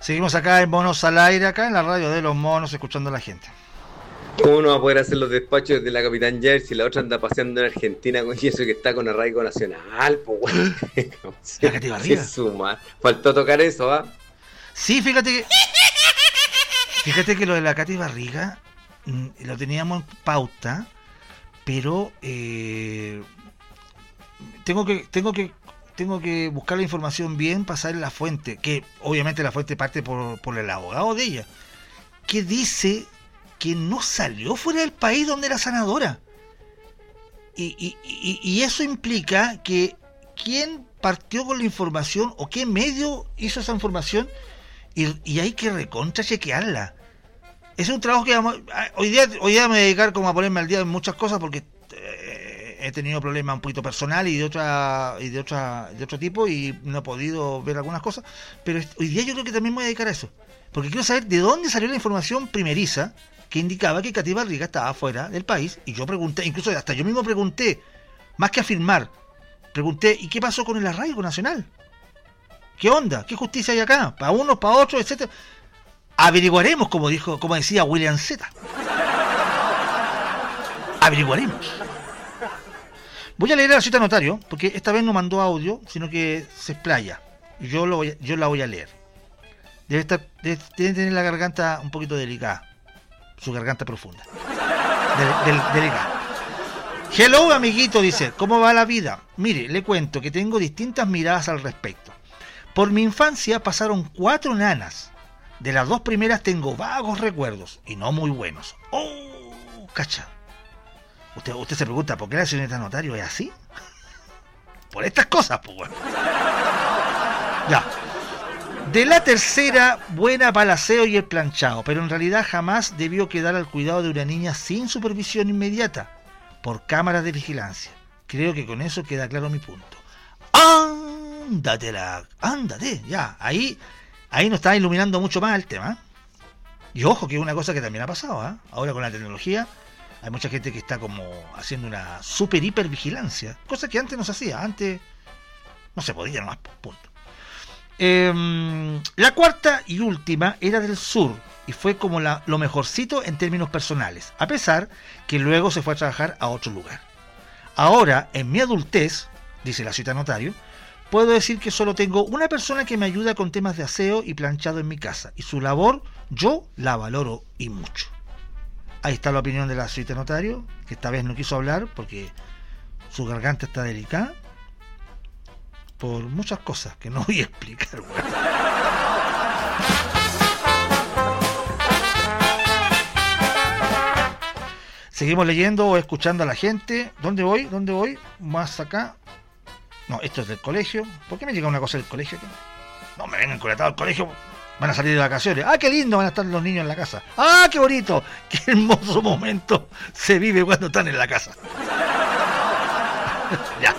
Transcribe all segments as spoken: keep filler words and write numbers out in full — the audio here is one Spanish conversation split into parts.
Seguimos acá en Monos al Aire, acá en la radio de los monos, escuchando a la gente. ¿Cómo no va a poder hacer los despachos de la Capitán Jersey? La otra anda paseando en Argentina con eso que está con arraigo nacional, pues, weón. La Katy Barriga. Suma. Faltó tocar eso, ¿ah? ¿eh? Sí, fíjate que. Fíjate que lo de la Katy Barriga mm, lo teníamos en pauta, pero eh, tengo que tengo que tengo que buscar la información bien, pasar en la fuente, que obviamente la fuente parte por, por el abogado de ella, que dice que no salió fuera del país donde era senadora. Y, y, y, y eso implica que quién partió con la información o qué medio hizo esa información, y, y hay que recontra chequearla. Es un trabajo que vamos, hoy día hoy día me voy a dedicar como a ponerme al día en muchas cosas, porque eh, he tenido problemas un poquito personal y de otra y de otra de otro tipo, y no he podido ver algunas cosas, pero hoy día yo creo que también me voy a dedicar a eso, porque quiero saber de dónde salió la información primeriza que indicaba que Katy Barriga estaba fuera del país. Y yo pregunté, incluso hasta yo mismo pregunté, más que afirmar, pregunté, ¿y qué pasó con el arraigo nacional? ¿Qué onda? ¿Qué justicia hay acá? ¿Para unos, para otros, etcétera? Averiguaremos, como dijo, como decía William Z. Averiguaremos. Voy a leer a la cita notario, porque esta vez no mandó audio, sino que se explaya. Y yo, lo voy a, yo la voy a leer. Debe estar, debe, debe tener la garganta un poquito delicada. Su garganta profunda. Del, del, delicada. Hello, amiguito, dice, ¿cómo va la vida? Mire, le cuento que tengo distintas miradas al respecto. Por mi infancia pasaron cuatro nanas. De las dos primeras tengo vagos recuerdos, y no muy buenos. ¡Oh! Cacha. Usted, usted se pregunta, ¿por qué la señorita notario es así? Por estas cosas, pues bueno. Ya. De la tercera, buena para el aseo y el planchado, pero en realidad jamás debió quedar al cuidado de una niña sin supervisión inmediata, por cámaras de vigilancia. Creo que con eso queda claro mi punto. Ándate la... Ándate, ya. Ahí, ahí nos está iluminando mucho más el tema. Y ojo, que es una cosa que también ha pasado, ¿eh? Ahora con la tecnología hay mucha gente que está como haciendo una super hiper vigilancia, cosa que antes no se hacía. Antes no se podía nomás, punto. Eh, la cuarta y última era del sur y fue como la, lo mejorcito en términos personales, a pesar que luego se fue a trabajar a otro lugar. Ahora, en mi adultez, dice la cita notario, puedo decir que solo tengo una persona que me ayuda con temas de aseo y planchado en mi casa, y su labor yo la valoro y mucho. Ahí está la opinión de la cita notario, que esta vez no quiso hablar porque su garganta está delicada por muchas cosas que no voy a explicar, güey. Seguimos leyendo o escuchando a la gente. ¿Dónde voy? ¿Dónde voy? Más acá. No, esto es del colegio. ¿Por qué me llega una cosa del colegio aquí? No me vengan coletados al colegio. Van a salir de vacaciones. ¡Ah, qué lindo van a estar los niños en la casa! ¡Ah, qué bonito! ¡Qué hermoso momento se vive cuando están en la casa! Ya.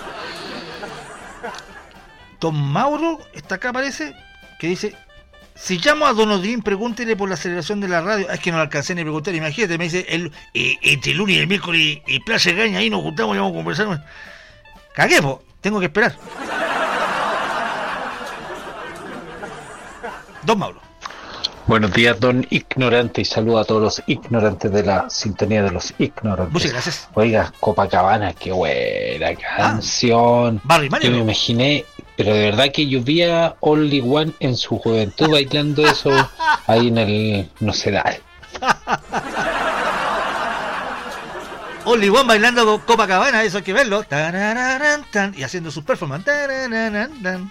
Don Mauro está acá, parece, que dice: si llamo a Don Odín, pregúntele por la aceleración de la radio. Es que no lo alcancé ni a preguntar, imagínate, me dice, el, eh, entre el lunes y el miércoles y Plaza Gaña, ahí nos juntamos y vamos a conversar. Cagué, po, tengo que esperar. Don Mauro. Buenos días, don Ignorante, y saludo a todos los ignorantes de la sintonía de los ignorantes. Muchas gracias. Oiga, Copacabana, qué buena canción. Ah, Barry Manilow. Yo me imaginé, pero de verdad que yo vi a Only One en su juventud bailando eso ahí en el no sé, dale. Only One bailando Copacabana, eso hay que verlo. Tarararán, tan, y haciendo sus performances. Tarararán, tan.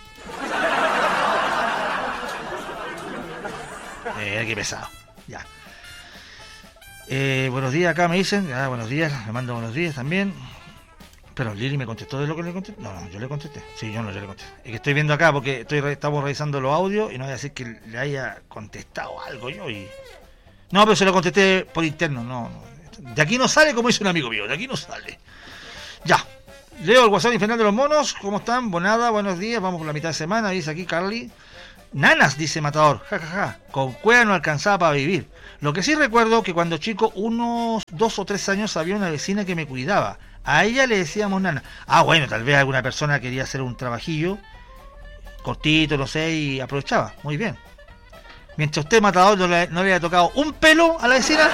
Eh, qué pesado. Ya. Eh, buenos días, acá me dicen. Ah, buenos días, me mando buenos días también. Pero Lili me contestó de lo que le contesté. No, no, yo le contesté. Sí, yo no, yo le contesté. Es que estoy viendo acá porque estoy estamos revisando los audios y no voy a decir que le haya contestado algo yo y. No, pero se lo contesté por interno, no, no. De aquí no sale, como dice un amigo mío, de aquí no sale. Ya. Leo el WhatsApp infernal de los monos. ¿Cómo están? Bonada, buenos días. Vamos por la mitad de semana, dice aquí Carly. Nanas, dice Matador, jajaja, ja, ja. Con cueva no alcanzaba para vivir. Lo que sí recuerdo que cuando chico, unos dos o tres años, había una vecina que me cuidaba. A ella le decíamos nana. Ah, bueno, tal vez alguna persona quería hacer un trabajillo cortito, no sé, y aprovechaba. Muy bien. Mientras usted, matador, no le, no le haya tocado un pelo a la vecina.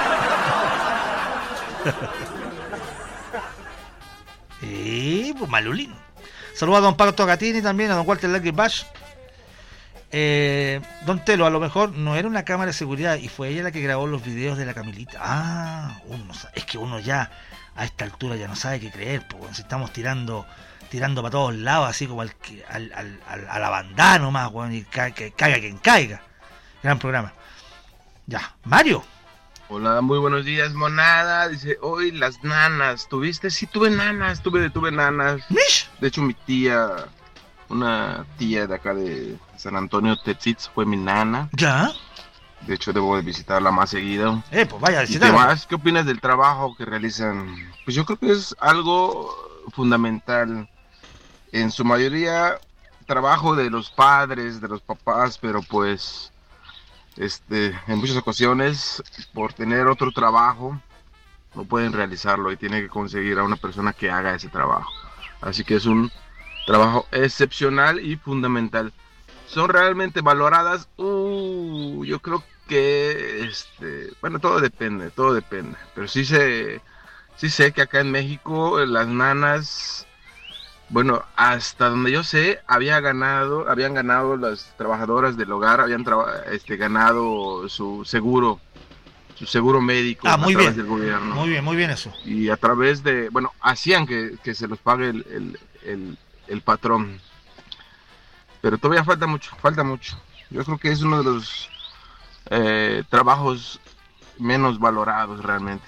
Y pues malulín. Saludos a don Pablo Togatini también, a don Walter Lucky Bash. Eh, don Telo, a lo mejor no era una cámara de seguridad y fue ella la que grabó los videos de la Camilita. Ah, uno, es que uno ya a esta altura ya no sabe qué creer, pues si estamos tirando tirando para todos lados, así como al, al, al, al, a la bandana nomás, bueno, y ca, que caiga quien caiga. Gran programa. Ya, Mario. Hola, muy buenos días, monada. Dice, hoy las nanas, ¿tuviste? Sí, tuve nanas, tuve, tuve nanas. ¿Mish? De hecho, mi tía, una tía de acá de San Antonio Tetzitz, fue mi nana. Ya. De hecho, debo de visitarla más seguido. Eh, pues vaya a ¿Y qué visitarla. más? ¿Qué opinas del trabajo que realizan? Pues yo creo que es algo fundamental. En su mayoría, trabajo de los padres, de los papás, pero pues, este, en muchas ocasiones, por tener otro trabajo, no pueden realizarlo y tienen que conseguir a una persona que haga ese trabajo. Así que es un trabajo excepcional y fundamental. ¿Son realmente valoradas? Uh, yo creo que, este, bueno, todo depende, todo depende. Pero sí sé, sí sé que acá en México las nanas, bueno, hasta donde yo sé, había ganado, habían ganado las trabajadoras del hogar, habían traba- este, ganado su seguro, su seguro médico Ah, a muy través bien. del gobierno. Muy bien, muy bien eso. Y a través de, bueno, hacían que, que se los pague el, el, el, el patrón. Pero todavía falta mucho, falta mucho. Yo creo que es uno de los eh, trabajos menos valorados realmente.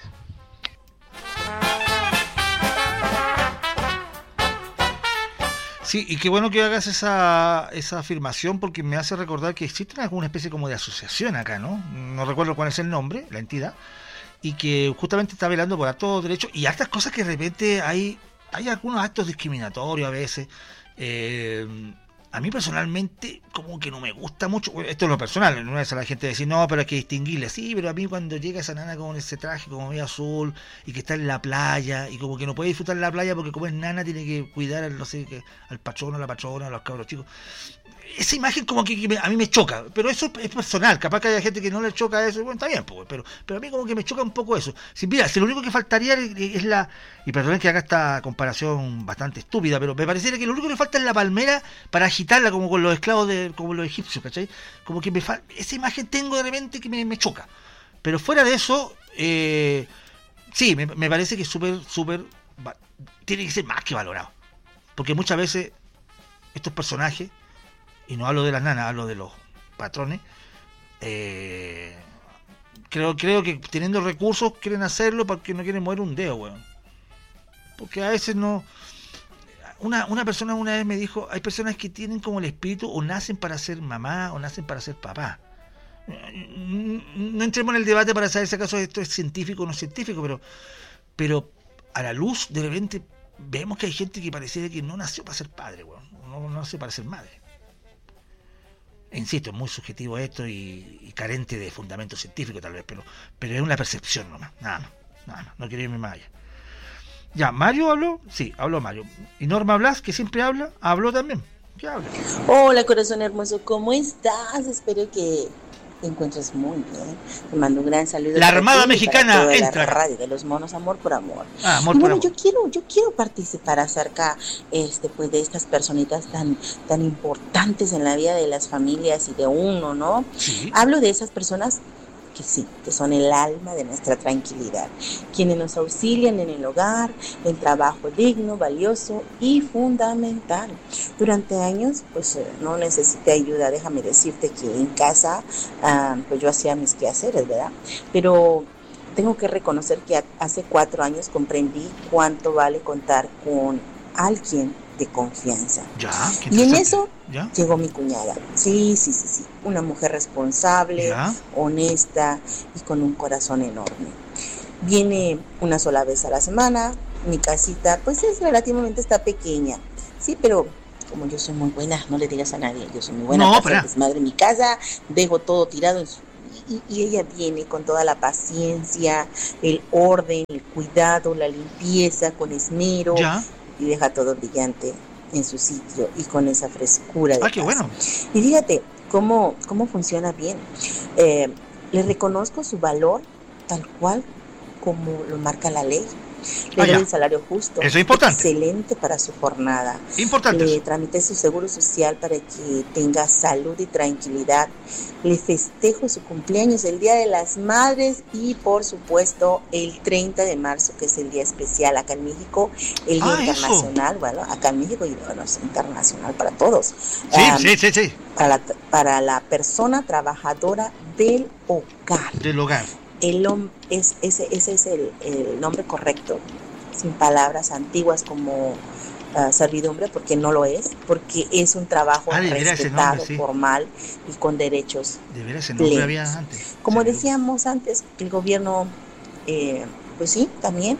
Sí, y qué bueno que hagas esa, esa afirmación porque me hace recordar que existe alguna especie como de asociación acá, ¿no? No recuerdo cuál es el nombre, la entidad, y que justamente está velando por todos los derechos y hartas cosas que de repente hay, hay algunos actos discriminatorios a veces. Eh, a mí personalmente como que no me gusta mucho, bueno, esto es lo personal, no es a la gente decir, no, pero hay que distinguirle, sí, pero a mí cuando llega esa nana con ese traje como medio azul y que está en la playa y como que no puede disfrutar la playa porque como es nana tiene que cuidar al, no sé, que, al patrón, a la patrona, a los cabros chicos. Esa imagen como que, que me, a mí me choca, pero eso es personal, capaz que haya gente que no le choca eso, bueno, está bien, pues, pero, pero a mí como que me choca un poco eso. Si mira, si lo único que faltaría es, es la, y perdonen que haga esta comparación bastante estúpida, pero me pareciera que lo único que le falta es la palmera para agitarla como con los esclavos de, como los egipcios, ¿cachai? Como que me falta, esa imagen tengo de repente que me, me choca. Pero fuera de eso, eh, sí, me, me parece que es súper, súper, tiene que ser más que valorado. Porque muchas veces estos personajes, y no hablo de las nanas, hablo de los patrones, eh, creo creo que teniendo recursos quieren hacerlo porque no quieren mover un dedo, weón. Porque a veces no... Una, una persona una vez me dijo, hay personas que tienen como el espíritu o nacen para ser mamá o nacen para ser papá. No entremos en el debate para saber si acaso esto es científico o no científico, pero, pero a la luz de repente vemos que hay gente que pareciera que no nació para ser padre, weón. No, no nació para ser madre. Insisto, es muy subjetivo esto y, y carente de fundamento científico tal vez, pero, pero es una percepción nomás, nada más, nada más, no quiero irme más allá. Ya, ¿Mario habló? Sí, habló Mario. ¿Y Norma Blas, que siempre habla? Habló también. ¿Qué habla? Hola, corazón hermoso, ¿cómo estás? Espero que te encuentres muy bien. Te mando un gran saludo. La para Armada ti y Mexicana para toda entra. la radio de los monos, amor por amor. Ah, amor y por bueno, amor. yo quiero, yo quiero participar acerca, este, pues, de estas personitas tan, tan importantes en la vida de las familias y de uno, ¿no? Sí. Hablo de esas personas que sí, que son el alma de nuestra tranquilidad, quienes nos auxilian en el hogar, en trabajo digno, valioso y fundamental. Durante años, pues eh, no necesité ayuda, déjame decirte que en casa, ah, pues yo hacía mis quehaceres, ¿verdad? Pero tengo que reconocer que hace cuatro años comprendí cuánto vale contar con alguien de confianza. Ya, qué Y en interesante. eso ¿Ya? llegó mi cuñada. Sí, sí, sí, sí. Una mujer responsable, ¿Ya? honesta y con un corazón enorme. Viene una sola vez a la semana. Mi casita, pues es relativamente está pequeña. Sí, pero como yo soy muy buena, no le digas a nadie, yo soy muy buena No, para para. hacer desmadre en mi casa, dejo todo tirado en su... Y, y ella viene con toda la paciencia, el orden, el cuidado, la limpieza, con esmero, ¿Ya? y deja todo brillante en su sitio y con esa frescura de Ah, qué casa. bueno. Y fíjate, cómo, cómo funciona bien. Eh, le reconozco su valor tal cual como lo marca la ley. Le Ah, doy ya. el salario justo, Eso es importante. excelente para su jornada. Importante Le eso. tramité su seguro social para que tenga salud y tranquilidad. Le festejo su cumpleaños, el Día de las Madres y por supuesto el treinta de marzo, que es el día especial acá en México, el Día Ah, eso. Internacional, bueno, acá en México y bueno, es internacional para todos. Sí, Ah, sí, sí, sí. para, la, para la persona trabajadora del hogar. Del hogar. El hom- es, ese, ese es el, el nombre correcto, sin palabras antiguas como uh, servidumbre, porque no lo es, porque es un trabajo Ah, de veras ese respetado, nombre, sí. formal y con derechos. De veras ese nombre Plenos. había antes. Como Sí. decíamos antes, el gobierno, eh, pues sí, también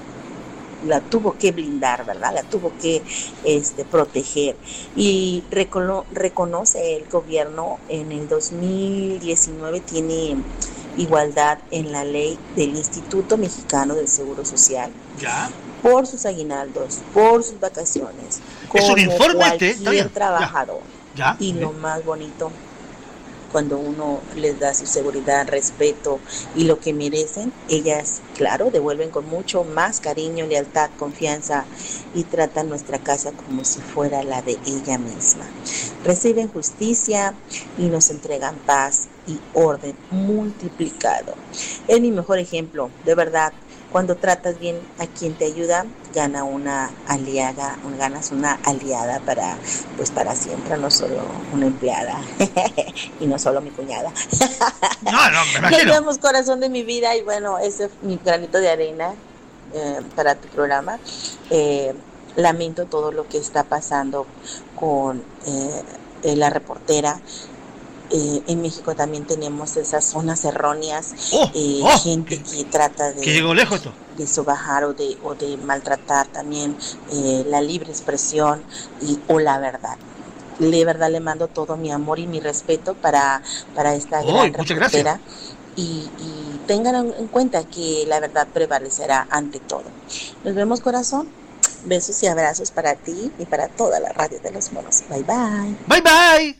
la tuvo que blindar, ¿verdad? La tuvo que este, proteger. Y recono- reconoce el gobierno en el dos mil diecinueve tiene igualdad en la ley del Instituto Mexicano del Seguro Social Ya. por sus aguinaldos, por sus vacaciones, Es un como informe este, está cualquier bien, trabajador. Ya. Y ok. lo más bonito, cuando uno les da su seguridad, respeto y lo que merecen, ellas, claro, devuelven con mucho más cariño, lealtad, confianza y tratan nuestra casa como si fuera la de ella misma. Reciben justicia y nos entregan paz y orden multiplicado. Es mi mejor ejemplo, de verdad. Cuando tratas bien a quien te ayuda, gana una aliada, ganas una aliada para, pues para siempre, no solo una empleada y no solo mi cuñada. No, no, me Nos imagino. vemos, corazón de mi vida, y bueno, ese es mi granito de arena eh, para tu programa. Eh, lamento todo lo que está pasando con eh, eh, la reportera. Eh, en México también tenemos esas zonas erróneas, Oh, eh, oh, gente que, que trata de, que llegó lejos esto. de sobajar o de, o de maltratar también eh, la libre expresión y, o la verdad. De verdad le mando todo mi amor y mi respeto para, para esta Oh, gran muchas reportera. Y, y tengan en cuenta que la verdad prevalecerá ante todo. Nos vemos, corazón. Besos y abrazos para ti y para toda la radio de los monos. Bye bye. Bye bye.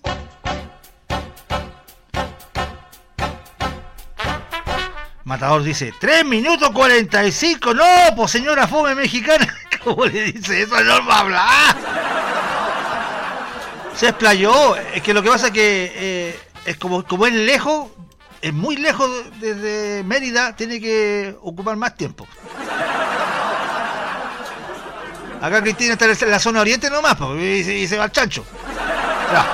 Matador dice, tres minutos cuarenta y cinco. No, pues señora fome mexicana. ¿Cómo le dice eso? No va a hablar. Se explayó. Es que lo que pasa es que eh, es como, como es lejos, es muy lejos desde Mérida, tiene que ocupar más tiempo. Acá Cristina está en la zona oriente nomás, pues, y, se, y se va al chancho. Ya.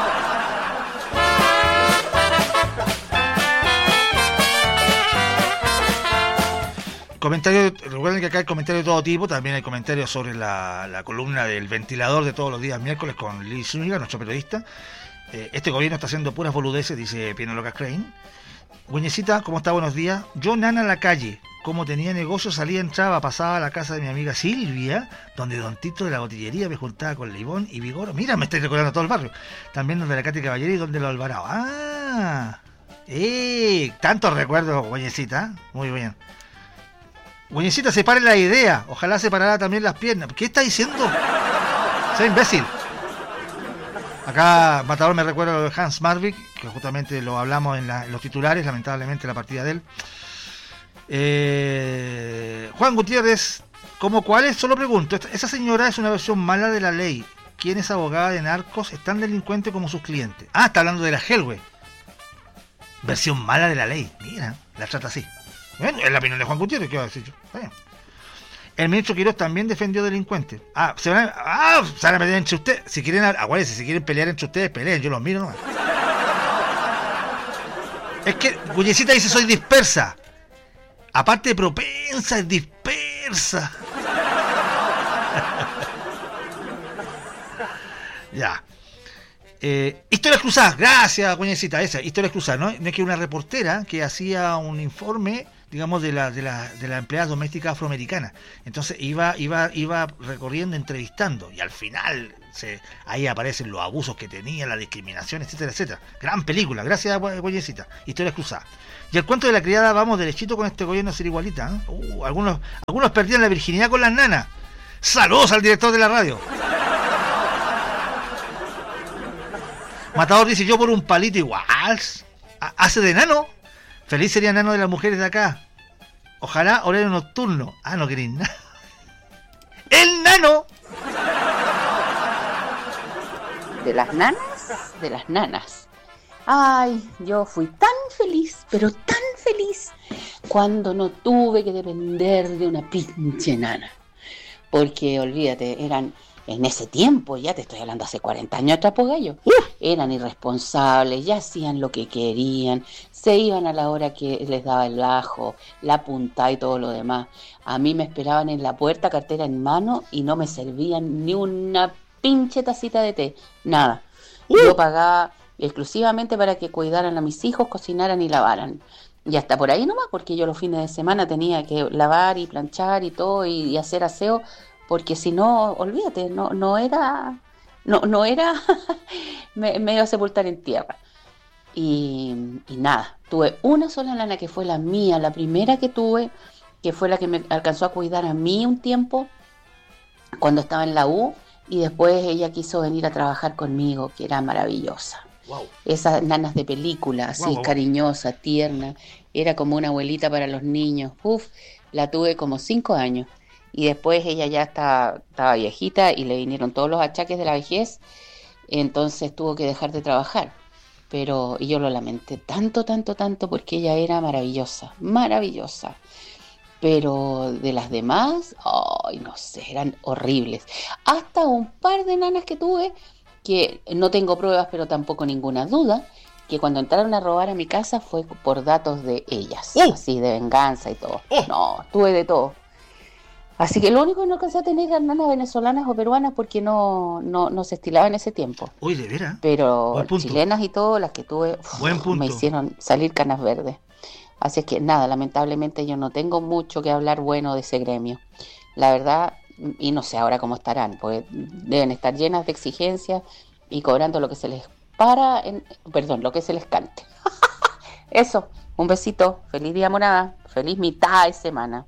Comentarios, recuerden que acá hay comentarios de todo tipo, también hay comentarios sobre la, la columna del ventilador de todos los días miércoles con Lili Zúñiga, nuestro periodista. Eh, este gobierno está haciendo puras boludeces, dice Penélope Crane. Güeñecita, ¿cómo está? Buenos días. Yo, nana en la calle, como tenía negocio, salía, entraba, pasaba a la casa de mi amiga Silvia, donde Don Tito de la botillería me juntaba con Leibón y Vigor. Mira, me estoy recordando todo el barrio. También donde la Katy Caballero y donde los Alvarado. ¡Ah! ¡Eh! Tantos recuerdos, Güeñecita. Muy bien. Güeñecita, separe la idea. Ojalá separara también las piernas. ¿Qué está diciendo? Sea imbécil. Acá Matador me recuerda lo de Hans Marvik, que justamente lo hablamos en, la, en los titulares, lamentablemente la partida de él. Eh, Juan Gutiérrez, ¿cómo cuál es? Solo pregunto, esa señora es una versión mala de la ley. ¿Quién es abogada de narcos? Es tan delincuente como sus clientes. Ah, está hablando de la Hellway. Versión mala de la ley. Mira, la trata así. Bueno, es la opinión de Juan Gutiérrez, ¿qué va a decir yo? Bueno. El ministro Quiroz también defendió delincuentes. Ah, se van a, ah, se van a meter entre ustedes. Si quieren, aguárdense, si quieren pelear entre ustedes, peleen, yo los miro nomás. Es que Gullecita dice soy dispersa. Aparte de propensa, es dispersa. Ya. Eh, historias cruzadas, gracias, Gullecita, esa, historias cruzadas, ¿no? No es que una reportera que hacía un informe, digamos, de la, de la, de la empleada doméstica afroamericana. Entonces iba, iba, iba recorriendo, entrevistando, y al final se, ahí aparecen los abusos que tenía, la discriminación, etcétera, etcétera. Gran película, gracias, Güeyecita. Historias cruzadas. Y el cuento de la criada, vamos derechito con este gobierno a ser igualita, ¿eh? Uh, algunos, algunos perdían la virginidad con las nanas. Saludos al director de la radio. Matador dice, yo por un palito igual. Hace de nano. Feliz sería nano de las mujeres de acá. Ojalá horario nocturno. Ah, no queréis nada. ¡El nano! De las nanas, de las nanas. Ay, yo fui tan feliz, pero tan feliz, cuando no tuve que depender de una pinche nana. Porque, olvídate, eran, en ese tiempo, ya te estoy hablando hace cuarenta años atrás, pues gallo, uh, eran irresponsables, ya hacían lo que querían, se iban a la hora que les daba el bajo, la punta y todo lo demás. A mí me esperaban en la puerta, cartera en mano, y no me servían ni una pinche tacita de té, nada. Uh. Yo pagaba exclusivamente para que cuidaran a mis hijos, cocinaran y lavaran. Y hasta por ahí nomás, porque yo los fines de semana tenía que lavar y planchar y todo, y, y hacer aseo, porque si no, olvídate, no, no era, no, no era, me, me iba a sepultar en tierra. Y, y nada, tuve una sola nana que fue la mía, la primera que tuve, que fue la que me alcanzó a cuidar a mí un tiempo, cuando estaba en la U, y después ella quiso venir a trabajar conmigo, que era maravillosa. Wow. Esas nanas de película, así, wow, wow. Cariñosa, tierna, era como una abuelita para los niños. Uf, la tuve como cinco años. Y después ella ya estaba, estaba viejita y le vinieron todos los achaques de la vejez, entonces tuvo que dejar de trabajar. Pero, y yo lo lamenté tanto, tanto, tanto, porque ella era maravillosa, maravillosa. Pero de las demás, ay, no sé, eran horribles. Hasta un par de nanas que tuve, que no tengo pruebas, pero tampoco ninguna duda, que cuando entraron a robar a mi casa fue por datos de ellas, uh. así de venganza y todo. Uh. No, tuve de todo. Así que lo único que no alcancé a tener eran nanas venezolanas o peruanas, porque no, no, no se estilaba en ese tiempo. Uy, ¿de veras? Pero chilenas y todo, las que tuve, uf, me hicieron salir canas verdes. Así es que nada, lamentablemente yo no tengo mucho que hablar bueno de ese gremio. La verdad, y no sé ahora cómo estarán, porque deben estar llenas de exigencias y cobrando lo que se les para, en, perdón, lo que se les cante. Eso, un besito, feliz día morada, feliz mitad de semana.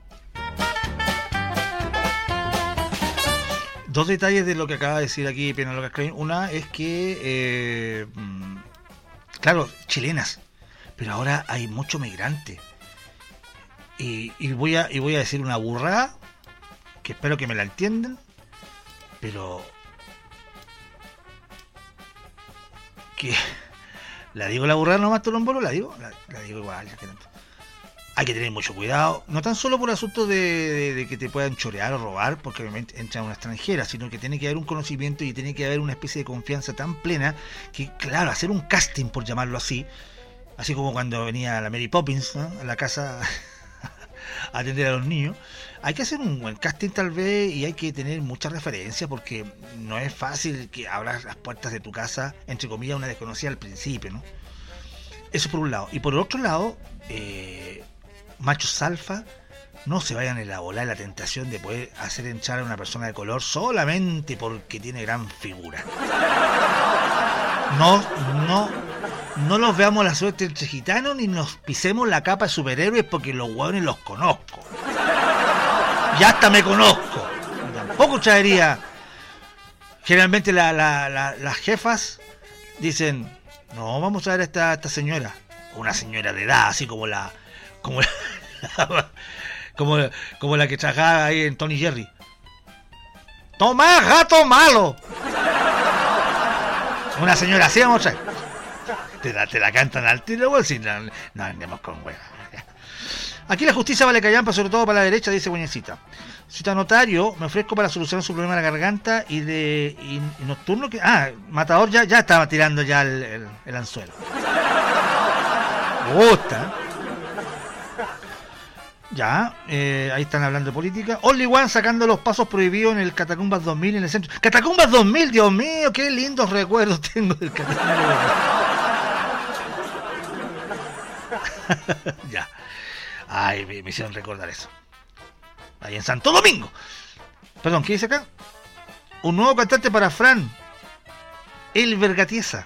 Dos detalles de lo que acaba de decir aquí Penélope Crane. Una es que, eh, claro, chilenas, pero ahora hay mucho migrante. Y, y, voy a, y voy a decir una burrada, que espero que me la entiendan, pero que la digo la burrada nomás, Tolombolo, la digo, la, la digo igual, ya que tanto. Hay que tener mucho cuidado, no tan solo por asuntos de, de, de que te puedan chorear o robar, porque obviamente entra una extranjera, sino que tiene que haber un conocimiento y tiene que haber una especie de confianza tan plena que, claro, hacer un casting, por llamarlo así, así como cuando venía la Mary Poppins, ¿no?, a la casa a atender a los niños, hay que hacer un buen casting tal vez, y hay que tener mucha referencia, porque no es fácil que abras las puertas de tu casa, entre comillas, a una desconocida al principio, ¿no? Eso por un lado. Y por el otro lado, eh, machos alfa, no se vayan a elaborar la tentación de poder hacer entrar a una persona de color solamente porque tiene gran figura. No, no, no los veamos la suerte entre gitanos, ni nos pisemos la capa de superhéroes, porque los hueones los conozco. Ya hasta me conozco. Y tampoco traería. Generalmente la, la, la, las jefas dicen, no, vamos a ver a esta, a esta señora, una señora de edad, así como la como la, como, como la que trabajaba ahí en Tony Jerry. ¡Toma, gato malo! Una señora así, vamos a ver. Te la, te la cantan al tiro, pues, si no, no andemos con huevas. Aquí la justicia vale callampa, sobre todo para la derecha, dice Bueñecita. Cita notario, me ofrezco para solucionar su problema de la garganta y de y, y nocturno. Que, ah, Matador ya, ya estaba tirando ya el, el, el anzuelo. Me gusta. Ya, eh, ahí están hablando de política. Only One sacando los pasos prohibidos en el Catacumbas dos mil en el centro. ¡Catacumbas dos mil! ¡Dios mío! ¡Qué lindos recuerdos tengo del Catacumbas dos mil! Ya. Ay, me, me hicieron recordar eso. Ahí en Santo Domingo. Perdón, ¿qué dice acá? Un nuevo cantante para Fran. El Vergatiesa.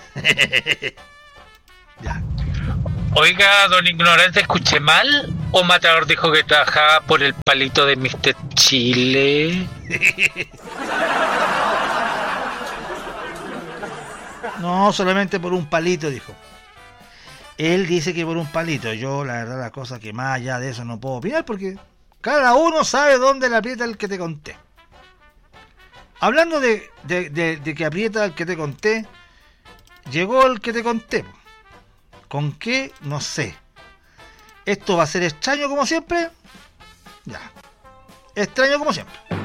Ya. Oiga, don Ignorante, ¿escuché mal? ¿O Matador dijo que trabajaba por el palito de mister Chile? No, solamente por un palito, dijo. Él dice que por un palito. Yo, la verdad, la cosa que más allá de eso no puedo opinar porque cada uno sabe dónde le aprieta el que te conté. Hablando de, de, de, de que aprieta el que te conté, llegó el que te conté. ¿Con qué? No sé. ¿Esto va a ser extraño como siempre? Ya. Extraño como siempre.